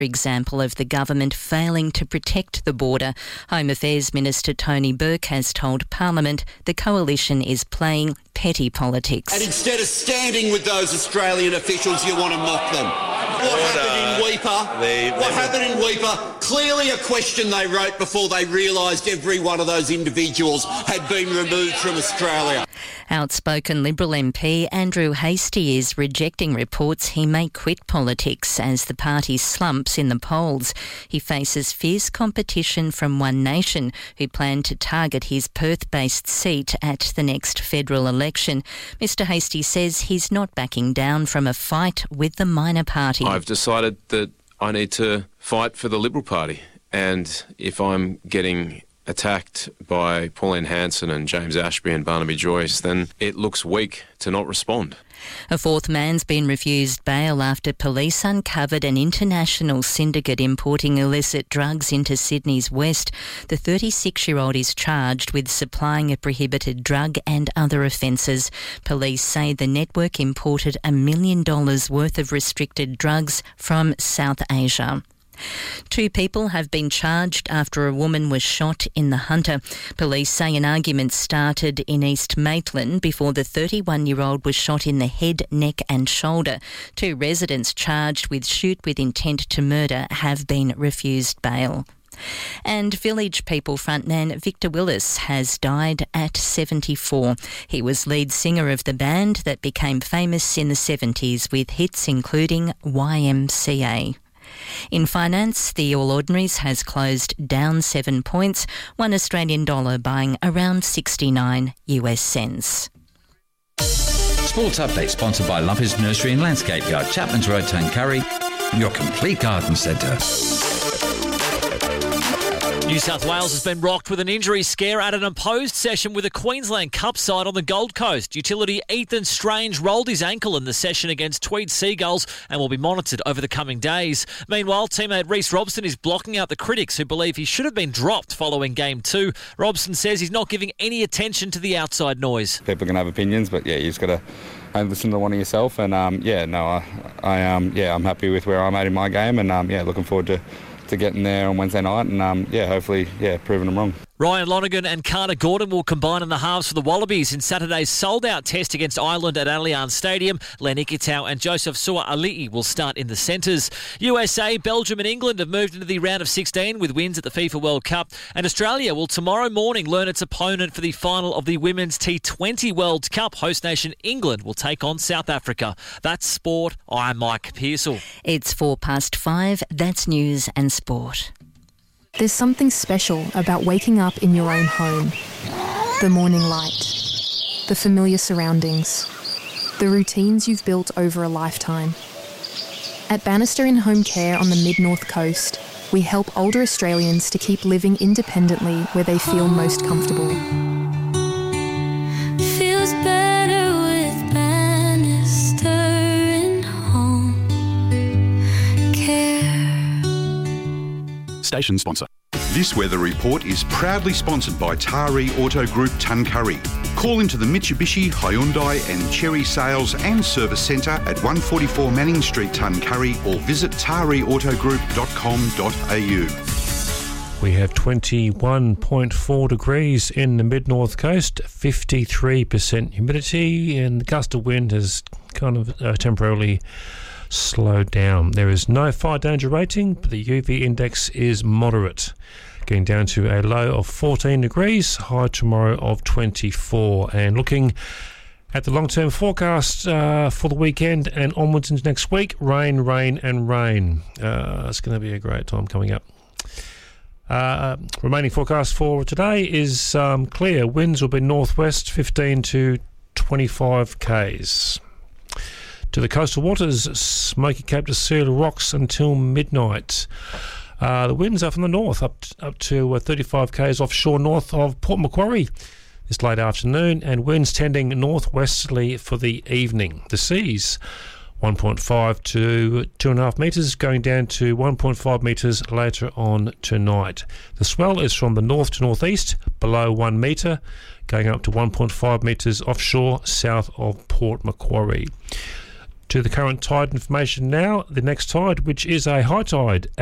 example of the government failing to protect the border. Home Affairs Minister Tony Burke has told Parliament the coalition is playing petty politics. And instead of standing with those Australian officials, you want to mock them. What happened in Weipa? Clearly a question they wrote before they realised every one of those individuals had been removed from Australia. Outspoken Liberal MP Andrew Hastie is rejecting reports he may quit politics as the party slumps in the polls. He faces fierce competition from One Nation, who plan to target his Perth-based seat at the next federal election. Mr Hastie says he's not backing down from a fight with the minor party. I've decided that I need to fight for the Liberal Party, and if I'm getting attacked by Pauline Hanson and James Ashby and Barnaby Joyce, then it looks weak to not respond. A fourth man's been refused bail after police uncovered an international syndicate importing illicit drugs into Sydney's west. The 36-year-old is charged with supplying a prohibited drug and other offences. Police say the network imported $1 million worth of restricted drugs from South Asia. 2 people have been charged after a woman was shot in the Hunter. Police say an argument started in East Maitland before the 31-year-old was shot in the head, neck and shoulder. 2 residents charged with shoot with intent to murder have been refused bail. And Village People frontman Victor Willis has died at 74. He was lead singer of the band that became famous in the 70s with hits including YMCA. In finance, the All Ordinaries has closed down 7 points, $1 Australian buying around 69 US cents. Sports Update sponsored by Lumpy's Nursery and Landscape Yard, Chapman's Road, Tuncurry, your complete garden centre. New South Wales has been rocked with an injury scare at an opposed session with a Queensland Cup side on the Gold Coast. Utility Ethan Strange rolled his ankle in the session against Tweed Seagulls and will be monitored over the coming days. Meanwhile, teammate Reece Robson is blocking out the critics who believe he should have been dropped following Game 2. Robson says he's not giving any attention to the outside noise. People can have opinions, but you just got to listen to one of yourself. And I'm happy with where I'm at in my game, and looking forward to getting there on Wednesday night and hopefully proving them wrong. Ryan Lonergan and Carter Gordon will combine in the halves for the Wallabies in Saturday's sold-out test against Ireland at Allianz Stadium. Len Ikitau and Joseph Sua-Ali'i will start in the centres. USA, Belgium and England have moved into the round of 16 with wins at the FIFA World Cup. And Australia will tomorrow morning learn its opponent for the final of the Women's T20 World Cup. Host nation England will take on South Africa. That's sport. I'm Mike Pearsall. It's 5:04. That's news and sport. There's something special about waking up in your own home. The morning light, the familiar surroundings, the routines you've built over a lifetime. At Bannister in Home Care on the Mid-North Coast, we help older Australians to keep living independently where they feel most comfortable. Feels better with Bannister in Home Care. Station sponsor. This weather report is proudly sponsored by Taree Auto Group Tuncurry. Call into the Mitsubishi, Hyundai and Chery Sales and Service Centre at 144 Manning Street, Tuncurry, or visit tareeautogroup.com.au. We have 21.4 degrees in the Mid-North Coast, 53% humidity, and the gust of wind has kind of temporarily slowed down. There is no fire danger rating, but the UV index is moderate, getting down to a low of 14 degrees, high tomorrow of 24. And looking at the long-term forecast for the weekend and onwards into next week, rain, rain and rain. It's going to be a great time coming up. Remaining forecast for today is clear. Winds will be northwest 15 to 25 k's. To the coastal waters, Smoky Cape to Seal Rocks until midnight. The winds are from the north up to 35 k's offshore north of Port Macquarie this late afternoon, and winds tending northwesterly for the evening. The seas 1.5 to 2.5 metres, going down to 1.5 metres later on tonight. The swell is from the north to northeast, below 1 metre, going up to 1.5 metres offshore south of Port Macquarie. To the current tide information now. The next tide, which is a high tide